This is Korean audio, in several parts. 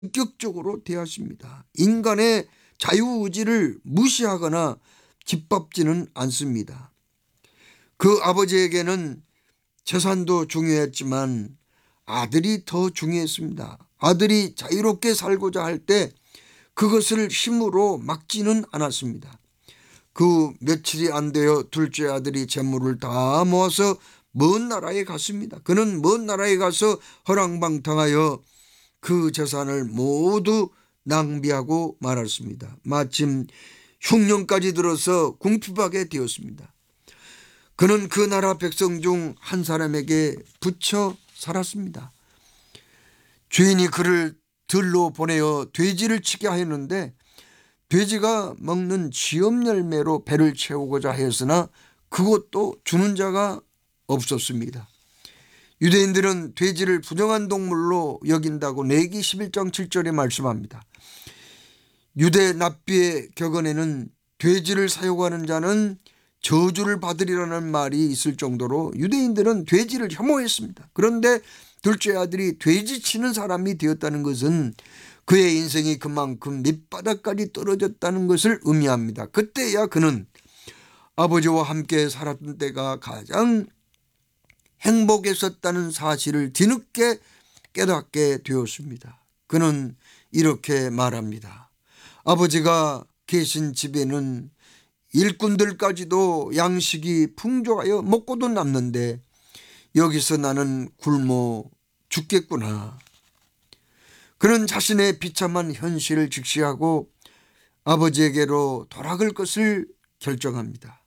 본격적으로 대하십니다. 인간의 자유의지를 무시하거나 짓밟지는 않습니다. 그 아버지에게는 재산도 중요했지만 아들이 더 중요했습니다. 아들이 자유롭게 살고자 할 때 그것을 힘으로 막지는 않았습니다. 그 며칠이 안 되어 둘째 아들이 재물을 다 모아서 먼 나라에 갔습니다. 그는 먼 나라에 가서 허랑방탕하여 그 재산을 모두 낭비하고 말았습니다. 마침 흉년까지 들어서 궁핍하게 되었습니다. 그는 그 나라 백성 중 한 사람에게 붙여 살았습니다. 주인이 그를 들로 보내어 돼지를 치게 하였는데 돼지가 먹는 지엽 열매로 배를 채우고자 하였으나 그것도 주는 자가 없었습니다. 유대인들은 돼지를 부정한 동물로 여긴다고 레위기 11장 7절에 말씀합니다. 유대 납비의 격언에는 돼지를 사용하는 자는 저주를 받으리라는 말이 있을 정도로 유대인들은 돼지를 혐오했습니다. 그런데 둘째 아들이 돼지 치는 사람이 되었다는 것은 그의 인생이 그만큼 밑바닥까지 떨어졌다는 것을 의미합니다. 그때야 그는 아버지와 함께 살았던 때가 가장 행복했었다는 사실을 뒤늦게 깨닫게 되었습니다. 그는 이렇게 말합니다. 아버지가 계신 집에는 일꾼들까지도 양식이 풍족하여 먹고도 남는데 여기서 나는 굶어 죽겠구나. 그는 자신의 비참한 현실을 직시하고 아버지에게로 돌아갈 것을 결정합니다.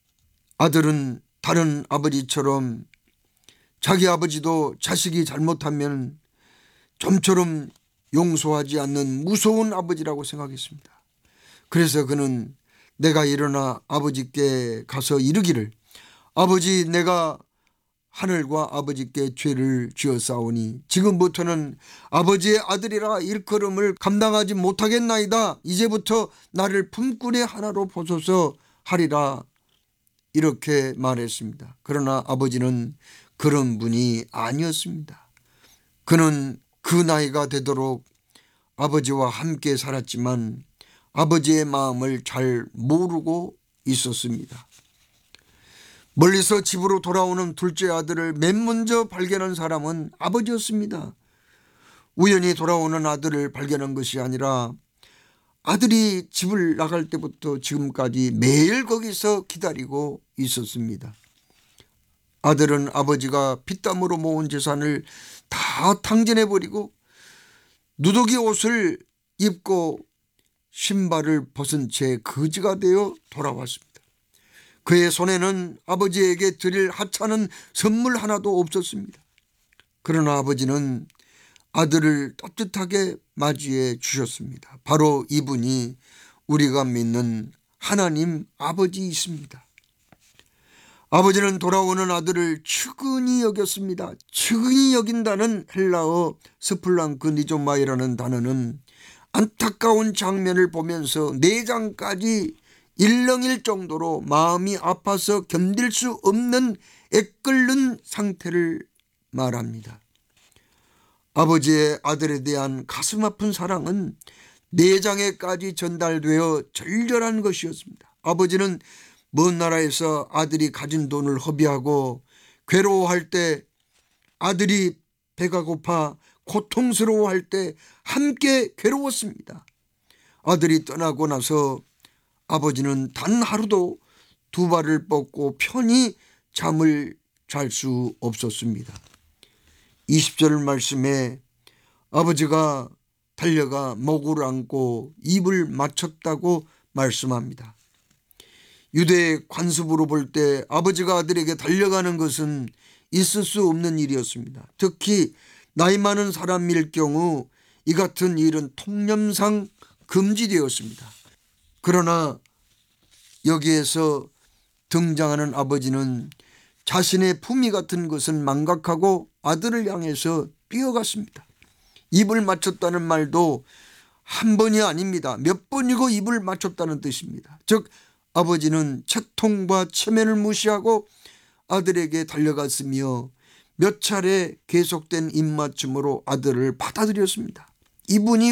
아들은 다른 아버지처럼 자기 아버지도 자식이 잘못하면 좀처럼 용서하지 않는 무서운 아버지라고 생각했습니다. 그래서 그는 내가 일어나 아버지께 가서 이르기를 아버지 내가 하늘과 아버지께 죄를 지었사오니 지금부터는 아버지의 아들이라 일컬음을 감당하지 못하겠나이다. 이제부터 나를 품꾼의 하나로 보소서 하리라 이렇게 말했습니다. 그러나 아버지는 그런 분이 아니었습니다. 그는 그 나이가 되도록 아버지와 함께 살았지만 아버지의 마음을 잘 모르고 있었습니다. 멀리서 집으로 돌아오는 둘째 아들을 맨 먼저 발견한 사람은 아버지였습니다. 우연히 돌아오는 아들을 발견한 것이 아니라 아들이 집을 나갈 때부터 지금까지 매일 거기서 기다리고 있었습니다. 아들은 아버지가 피땀으로 모은 재산을 다 탕진해버리고 누더기 옷을 입고 신발을 벗은 채 거지가 되어 돌아왔습니다. 그의 손에는 아버지에게 드릴 하찮은 선물 하나도 없었습니다. 그러나 아버지는 아들을 따뜻하게 맞이해 주셨습니다. 바로 이분이 우리가 믿는 하나님 아버지이십니다. 아버지는 돌아오는 아들을 측은히 여겼습니다. 측은히 여긴다는 헬라어 스플랑크 니조마이라는 단어는 안타까운 장면을 보면서 내장까지 일렁일 정도로 마음이 아파서 견딜 수 없는 애끓는 상태를 말합니다. 아버지의 아들에 대한 가슴 아픈 사랑은 내장에까지 전달되어 절절한 것이었습니다. 아버지는 먼 나라에서 아들이 가진 돈을 허비하고 괴로워할 때, 아들이 배가 고파 고통스러워할 때 함께 괴로웠습니다. 아들이 떠나고 나서 아버지는 단 하루도 두 발을 뻗고 편히 잠을 잘 수 없었습니다. 20절 말씀에 아버지가 달려가 목을 안고 입을 맞췄다고 말씀합니다. 유대 관습으로 볼 때 아버지가 아들에게 달려가는 것은 있을 수 없는 일이었습니다. 특히 나이 많은 사람일 경우 이 같은 일은 통념상 금지되었습니다. 그러나 여기에서 등장하는 아버지는 자신의 품위 같은 것은 망각하고 아들을 향해서 뛰어갔습니다. 입을 맞췄다는 말도 한 번이 아닙니다. 몇 번이고 입을 맞췄다는 뜻입니다. 즉 아버지는 채통과 체면을 무시하고 아들에게 달려갔으며 몇 차례 계속된 입맞춤으로 아들을 받아들였습니다. 이분이